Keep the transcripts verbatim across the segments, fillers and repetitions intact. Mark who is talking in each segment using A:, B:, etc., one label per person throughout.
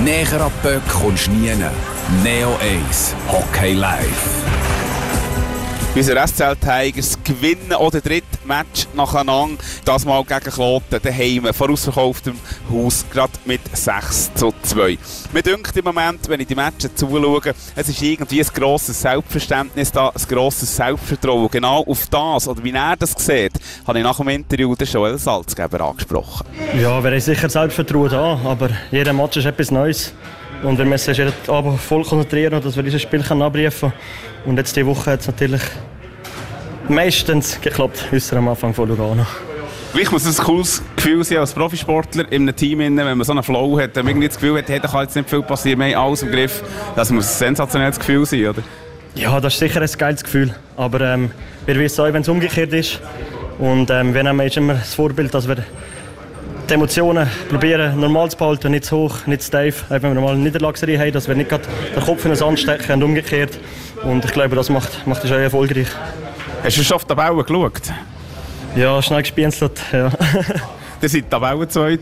A: Näher an die Böcke kommst du nie. Neo eins Hockey Live.
B: Unsere S C L Tigers gewinnen auch den dritten Match nacheinander. Das mal gegen Kloten, daheim, vor ausverkauftem Haus, gerade mit sechs zu zwei. Mir dünkt im Moment, wenn ich die Matches zuschaue, es ist irgendwie ein grosses Selbstverständnis da, ein grosses Selbstvertrauen. Genau auf das, oder wie er das sieht, habe ich nach dem Interview den Joel Salzgeber angesprochen.
C: Ja, wir haben sicher Selbstvertrauen da, aber jeder Match ist etwas Neues. Und wir müssen uns jeden Abend voll konzentrieren, dass wir dieses Spiel abrufen können. Und jetzt diese Woche hat es natürlich meistens geklappt, außer am Anfang von Lugano.
B: Ich muss ein cooles Gefühl sein als Profisportler in einem Team, wenn man so einen Flow hat, wenn man irgendwie das Gefühl hat, hey, da kann jetzt nicht viel passieren, wir haben alles im Griff. Das muss ein sensationelles Gefühl sein, oder?
C: Ja, das ist sicher ein geiles Gefühl. Aber ähm, wir wissen auch, wenn es umgekehrt ist. Und ähm, wir haben immer das Vorbild, dass wir die Emotionen probieren normal zu behalten, nicht zu hoch, nicht zu tief. Wenn wir normal eine Niederlagsserie haben, dass wir nicht gerade den Kopf in den Sand stecken und umgekehrt. Und ich glaube, das macht, macht uns auch erfolgreich.
B: Hast du schon auf die Tabelle geschaut?
C: Ja, schnell gespienzelt, ja.
B: Ihr seid Tabellenzweit.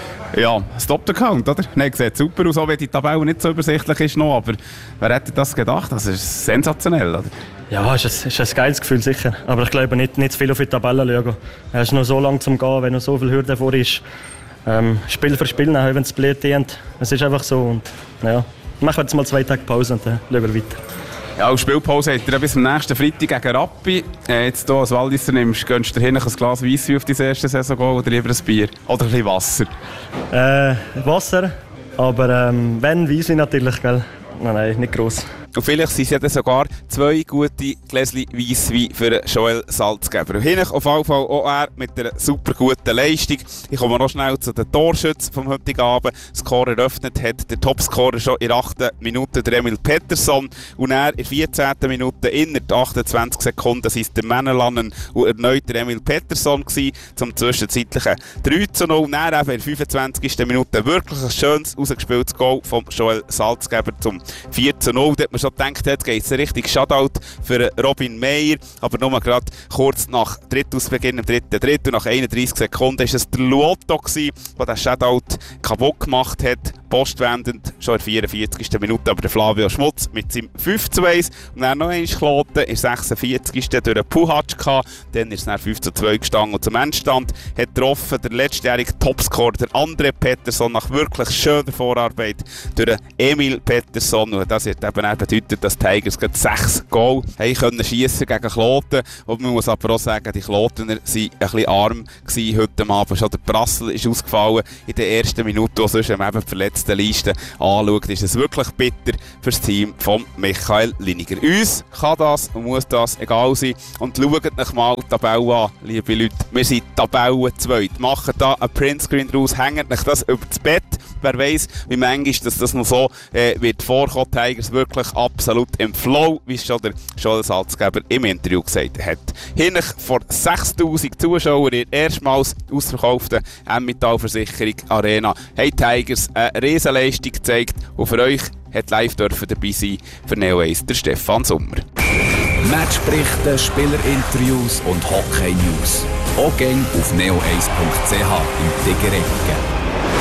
B: Ja, Stop-Account, oder? Nein, sieht super aus, auch wenn die Tabelle nicht so übersichtlich ist noch, aber wer hätte das gedacht? Das ist sensationell, oder?
C: Ja, es ist, ein, ist ein geiles Gefühl, sicher. Aber ich glaube nicht, nicht zu viel auf die Tabelle schauen. Es ist noch so lange zum Gehen, wenn noch so viel Hürde vor ist. Ähm, Spiel für Spiel, wenn es blöd dient. Es ist einfach so. Und, ja. Machen wir jetzt mal zwei Tage Pause und dann schauen wir weiter.
B: Ja, als Spielpause habt ihr bis am nächsten Freitag gegen Rappi. Äh, jetzt hier als Walliser nimmst, gönnst du dir hin ein Glas Weisswein auf deine erste Saison gehen, oder lieber ein Bier? Oder ein bisschen Wasser?
C: Äh, Wasser, aber ähm, wenn Weisswein natürlich, gell? Nein, nein, nicht gross.
B: Und vielleicht sind es ja dann sogar zwei gute Gläschen Weisswein für Joel Salzgeber. Und hinten auf jeden Fall auch er mit einer super guten Leistung. Ich komme noch schnell zu den Torschützen vom heutigen Abend. Das Score eröffnet hat der Topscorer schon in der achten Minute, der Emil Pettersson. Und er in der vierzehnten Minute, innerhalb achtundzwanzig Sekunden, waren es der Männelannen und erneut der Emil Pettersson gewesen, zum zwischenzeitlichen drei zu null. Und dann eben in der fünfundzwanzigsten Minute wirklich ein schönes, rausgespieltes Goal von Joel Salzgeber zum vier zu null. Da hat man schon gedacht, jetzt geht es ein richtig Shoutout für Robin Meyer, aber nur gerade kurz nach Drittausbeginn, im dritten Drittel, nach einunddreissig Sekunden, war es der Luotto, der den Shoutout kaputt gemacht hat, postwendend, schon in der vierundvierzigsten Minute, aber der Flavio Schmutz mit seinem fünf zu eins und dann noch einmal Kloten in der sechsundvierzigsten durch den Puhatschka, dann ist es dann fünf zu zwei gestanden und zum Endstand hat getroffen der letztjährige Topscorer, der André Pettersson, nach wirklich schöner Vorarbeit durch den Emil Pettersson, und das hat eben auch bedeutet, dass die Tigers gerade sechs Goal haben können schiessen gegen Kloten. Und man muss aber auch sagen, die Klotener waren ein bisschen arm gewesen heute Abend. Schon der Brassel ist ausgefallen in der ersten Minute, und sonst, wenn man eben die verletzten Liste anschaut, ist es wirklich bitter für das Team von Michael Liniger. Uns kann das und muss das egal sein. Und schaut euch mal die Tabelle an, liebe Leute. Wir sind Tabelle zweit. Macht da einen Printscreen draus, hängt euch das über das Bett. Wer weiss, wie manchmal dass das noch so äh, wird vorkommen. Tigers wirklich absolut im Flow, wie es schon der Joel Salzgeber im Interview gesagt hat. Hinten vor sechstausend Zuschauern in der erstmals ausverkauften Emmental-Versicherung Arena haben Tigers eine Riesenleistung gezeigt, und für euch hat live dürfen dabei sein für Neo eins der Stefan Sommer.
A: Matchberichte, Spielerinterviews und Hockey-News. Auch gerne auf neo eins punkt c h im Tigerecke.